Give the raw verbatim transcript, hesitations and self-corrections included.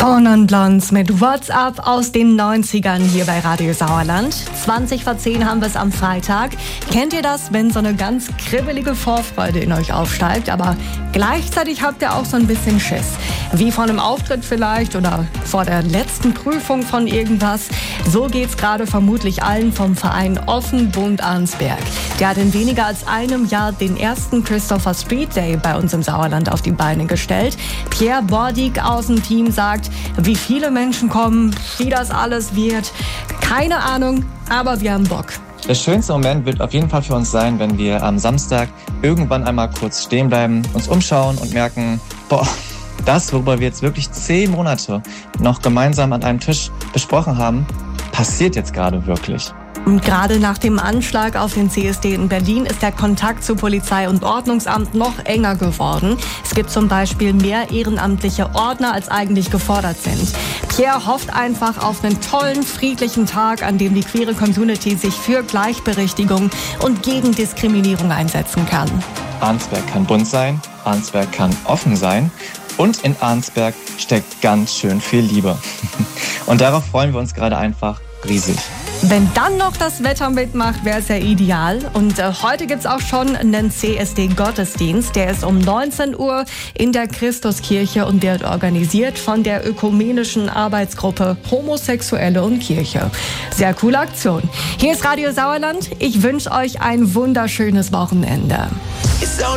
Conan Blondes mit What's Up aus den neunzigern hier bei Radio Sauerland. zwanzig vor zehn haben wir es am Freitag. Kennt ihr das, wenn so eine ganz kribbelige Vorfreude in euch aufsteigt, aber gleichzeitig habt ihr auch so ein bisschen Schiss? Wie vor einem Auftritt vielleicht oder vor der letzten Prüfung von irgendwas. So geht's gerade vermutlich allen vom Verein Offen Bund Arnsberg. Der hat in weniger als einem Jahr den ersten Christopher Street Day bei uns im Sauerland auf die Beine gestellt. Pierre Bordig aus dem Team sagt, wie viele Menschen kommen, wie das alles wird. Keine Ahnung, aber wir haben Bock. Der schönste Moment wird auf jeden Fall für uns sein, wenn wir am Samstag irgendwann einmal kurz stehen bleiben, uns umschauen und merken, boah, das, worüber wir jetzt wirklich zehn Monate noch gemeinsam an einem Tisch besprochen haben, passiert jetzt gerade wirklich. Und gerade nach dem Anschlag auf den C S D in Berlin ist der Kontakt zu Polizei und Ordnungsamt noch enger geworden. Es gibt zum Beispiel mehr ehrenamtliche Ordner, als eigentlich gefordert sind. Pierre hofft einfach auf einen tollen, friedlichen Tag, an dem die queere Community sich für Gleichberechtigung und gegen Diskriminierung einsetzen kann. Arnsberg kann bunt sein, Arnsberg kann offen sein und in Arnsberg steckt ganz schön viel Liebe. Und darauf freuen wir uns gerade einfach riesig. Wenn dann noch das Wetter mitmacht, wäre es ja ideal. Und äh, heute gibt's auch schon einen C S D-Gottesdienst. Der ist um neunzehn Uhr in der Christuskirche und wird organisiert von der ökumenischen Arbeitsgruppe Homosexuelle und Kirche. Sehr coole Aktion. Hier ist Radio Sauerland. Ich wünsche euch ein wunderschönes Wochenende.